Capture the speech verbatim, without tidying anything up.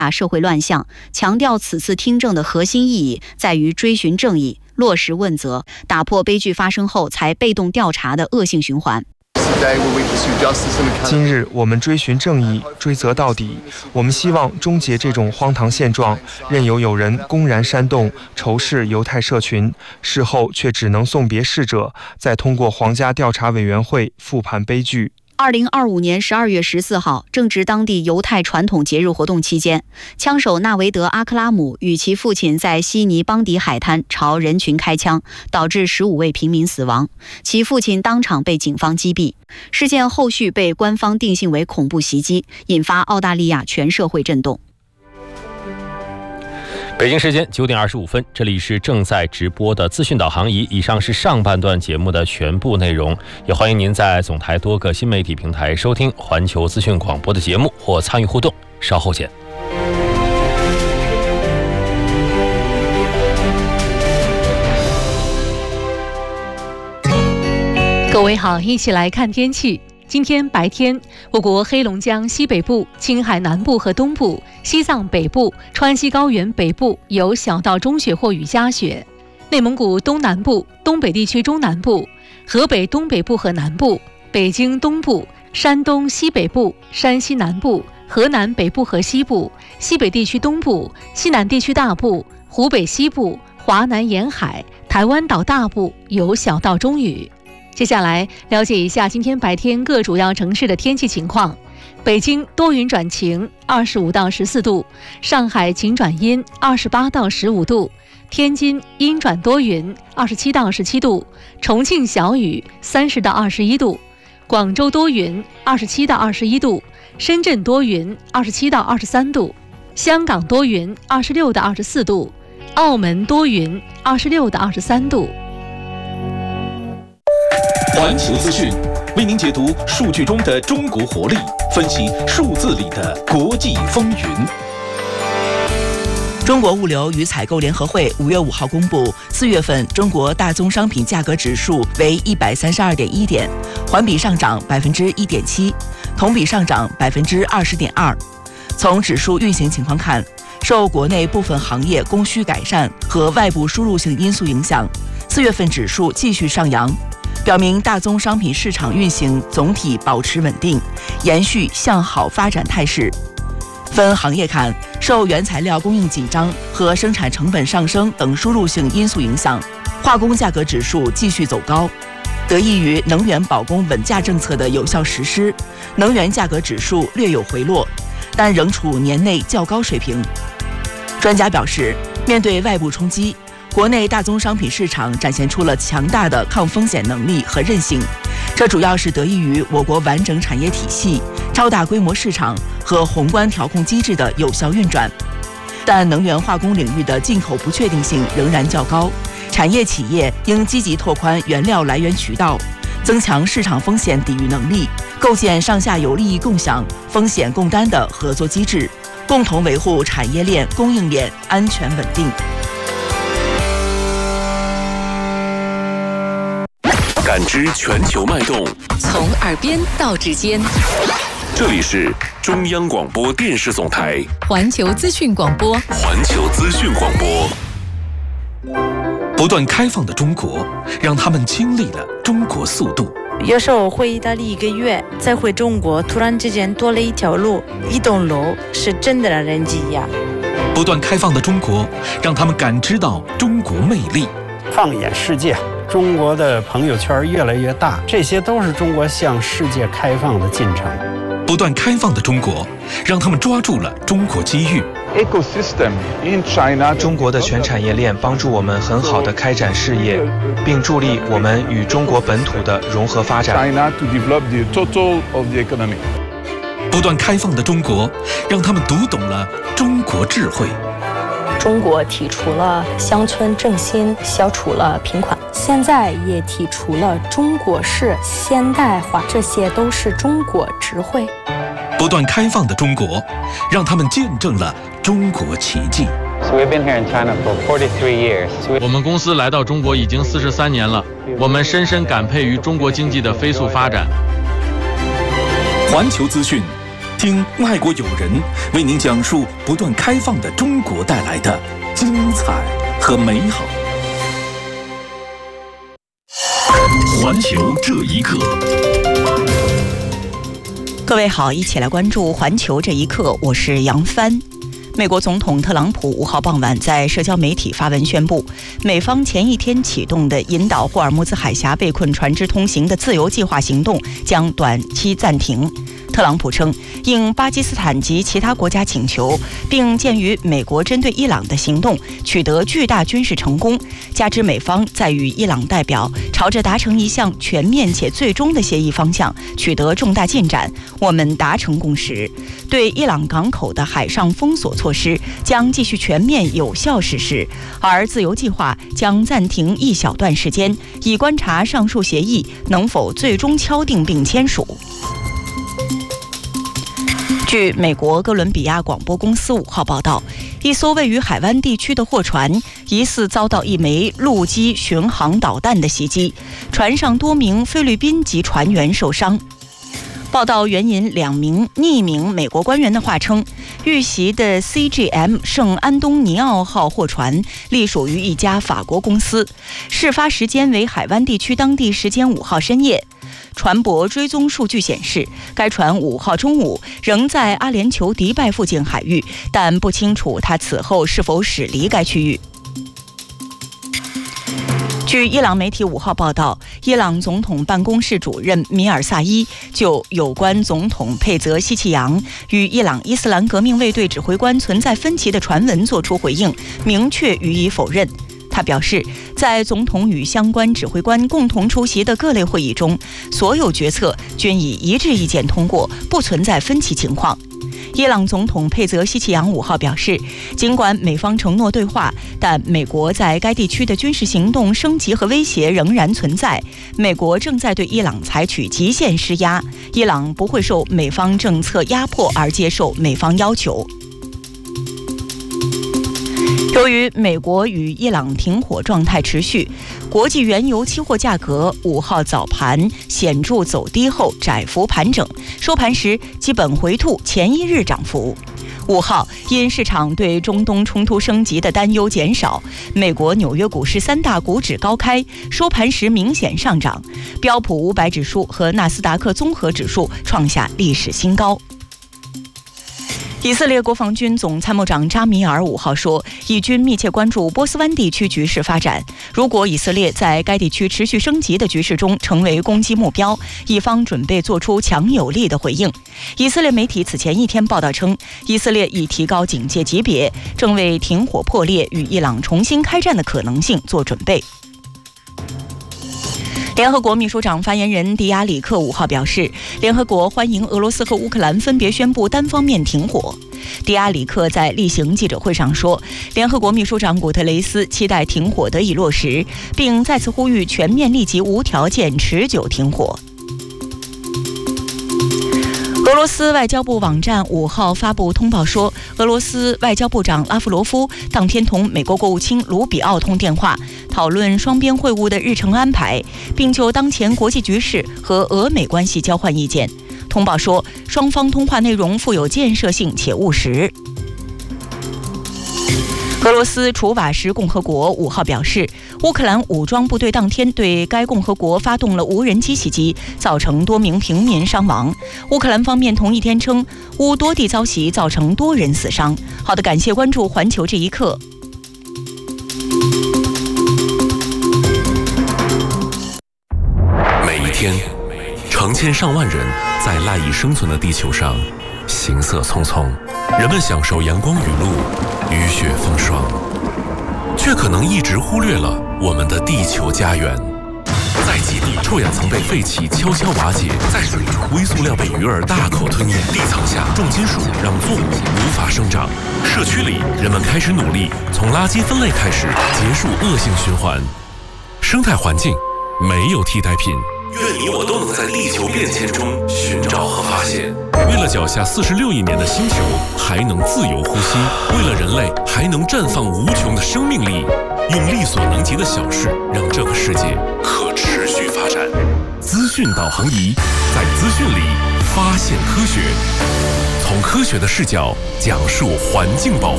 社会乱象，强调此次听证的核心意义在于追寻正义，落实问责，打破悲剧发生后才被动调查的恶性循环。 今日我们追寻正义，追责到底。我们希望终结这种荒唐现状，任由有人公然煽动仇视犹太社群，事后却只能送别逝者，再通过皇家调查委员会复盘悲剧。 二零二五年十二月十四号，正值当地犹太传统节日活动期间，枪手纳维德·阿克拉姆与其父亲在悉尼邦迪海滩朝人群开枪，导致十五位平民死亡，其父亲当场被警方击毙。事件后续被官方定性为恐怖袭击，引发澳大利亚全社会震动。 北京时间九点二十五分，这里是正在直播的资讯导航仪。以上是上半段节目的全部内容，也欢迎您在总台多个新媒体平台收听环球资讯广播的节目或参与互动。稍后见。 各位好，一起来看天气。今天白天，我国黑龙江西北部、青海南部和东部、西藏北部、川西高原北部有小到中雪或雨夹雪；内蒙古东南部、东北地区中南部、河北东北部和南部、北京东部、山东西北部、山西南部、河南北部和西部、西北地区东部、西南地区大部、湖北西部、华南沿海、台湾岛大部有小到中雨。接下来了解一下今天白天各主要城市的天气情况。北京多云转晴，二十五到十四度；上海晴转阴，二十八到十五度；天津阴转多云，二十七到十七度；重庆小雨，三十到二十一度；广州多云，二十七到二十一度；深圳多云，二十七到二十三度；香港多云，二十六到二十四度；澳门多云，二十六到二十三度。 环球资讯为您解读数据中的中国活力，分析数字里的国际风云。 中国物流与采购联合会五月五号公布，四月份中国大宗商品价格指数为一百三十二点一点，环比上涨百分之一点七，同比上涨百分之二十点二。从指数运行情况看，受国内部分行业供需改善和外部输入性因素影响，四月份指数继续上扬，表明大宗商品市场运行总体保持稳定，延续向好发展态势。分行业看，受原材料供应紧张和生产成本上升等输入性因素影响，化工价格指数继续走高。得益于能源保供稳价政策的有效实施，能源价格指数略有回落，但仍处年内较高水平。专家表示，面对外部冲击，国内大宗商品市场展现出了强大的抗风险能力和韧性，这主要是得益于我国完整产业体系、超大规模市场和宏观调控机制的有效运转。但能源化工领域的进口不确定性仍然较高，产业企业应积极拓宽原料来源渠道，增强市场风险抵御能力，构建上下游利益共享、风险共担的合作机制，共同维护产业链、供应链安全稳定。 感知全球脉动， 从耳边到指尖。 这里是中央广播电视总台环球资讯广播。 环球资讯广播。不断开放的中国，让他们经历了中国速度。 有时候回意大利一个月，再回中国，突然之间多了一条路，一栋楼，是真的让人惊讶。 不断开放的中国，让他们感知到中国魅力。 放眼世界，中国的朋友圈越来越大，这些都是中国向世界开放的进程。 不断开放的中国，让他们抓住了中国机遇。 中国的全产业链帮助我们很好地开展事业，并助力我们与中国本土的融合发展。 不断开放的中国，让他们读懂了中国智慧。 中国提出了乡村振兴，消除了贫困，现在也提出了中国式现代化，这些都是中国智慧。 不断开放的中国，让他们见证了中国奇迹。 我们公司来到中国已经四十三年了，我们深深感佩于中国经济的飞速发展。 环球资讯， 听外国友人为您讲述不断开放的中国带来的精彩和美好。环球这一刻， 各位好，一起来关注环球这一刻，我是杨帆。美国总统特朗普五号傍晚在社交媒体发文宣布，美方前一天启动的引导霍尔木兹海峡被困船只通行的自由计划行动将短期暂停。特朗普称，应巴基斯坦及其他国家请求，并鉴于美国针对伊朗的行动取得巨大军事成功，加之美方在与伊朗代表朝着达成一项全面且最终的协议方向取得重大进展，我们达成共识，对伊朗港口的海上封锁措施将继续全面有效实施，而自由计划将暂停一小段时间，以观察上述协议能否最终敲定并签署。据美国哥伦比亚广播公司五号报道，一艘位于海湾地区的货船疑似遭到一枚陆基巡航导弹的袭击，船上多名菲律宾籍船员受伤。报道援引两名匿名美国官员的话称，遇袭的 C G M 圣安东尼奥号货船隶属于一家法国公司，事发时间为海湾地区当地时间五号深夜。船舶追踪数据显示，该船五号中午仍在阿联酋迪拜附近海域，但不清楚它此后是否驶离该区域。据伊朗媒体五号报道，伊朗总统办公室主任米尔萨伊就有关总统佩泽西奇扬与伊朗伊斯兰革命卫队指挥官存在分歧的传闻作出回应，明确予以否认。他表示，在总统与相关指挥官共同出席的各类会议中，所有决策均以一致意见通过，不存在分歧情况。伊朗总统佩泽西奇扬五号表示，尽管美方承诺对话，但美国在该地区的军事行动升级和威胁仍然存在。美国正在对伊朗采取极限施压，伊朗不会受美方政策压迫而接受美方要求。由于美国与伊朗停火状态持续，国际原油期货价格五号早盘显著走低后窄幅盘整，收盘时基本回吐前一日涨幅。五号因市场对中东冲突升级的担忧减少，美国纽约股市三大股指高开，收盘时明显上涨，标普五百指数和纳斯达克综合指数创下历史新高。以色列国防军总参谋长扎米尔五号说，以军密切关注波斯湾地区局势发展，如果以色列在该地区持续升级的局势中成为攻击目标，以方准备做出强有力的回应。以色列媒体此前一天报道称，以色列已提高警戒级别，正为停火破裂与伊朗重新开战的可能性做准备。联合国秘书长发言人迪亚里克五号表示，联合国欢迎俄罗斯和乌克兰分别宣布单方面停火。迪亚里克在例行记者会上说，联合国秘书长古特雷斯期待停火得以落实，并再次呼吁全面、立即、无条件、持久停火。俄罗斯外交部网站五号发布通报说，俄罗斯外交部长拉夫罗夫当天同美国国务卿卢比奥通电话，讨论双边会晤的日程安排，并就当前国际局势和俄美关系交换意见。通报说，双方通话内容富有建设性且务实。俄罗斯楚瓦什共和国五号表示，乌克兰武装部队当天对该共和国发动了无人机袭击，造成多名平民伤亡。乌克兰方面同一天称，乌多地遭袭，造成多人死伤。好的，感谢关注环球这一刻。 每一天，成千上万人在赖以生存的地球上行色匆匆，人们享受阳光雨露、雨雪风霜，却可能一直忽略了我们的地球家园。在极地，臭氧层被废气悄悄瓦解；在水中，微塑料被鱼儿大口吞咽；地层下，重金属让作物无法生长。社区里，人们开始努力从垃圾分类开始，结束恶性循环。生态环境没有替代品。愿你我都能在地球变迁中寻找和发现。为了脚下四十六亿年的星球还能自由呼吸，为了人类还能绽放无穷的生命力，用力所能及的小事让这个世界可持续发展。资讯导航仪，在资讯里发现科学。 同科学的视角讲述环境保护。